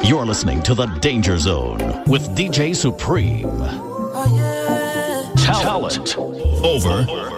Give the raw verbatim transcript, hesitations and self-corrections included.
You're listening to The Danger Zone with D J Supreme. Talent over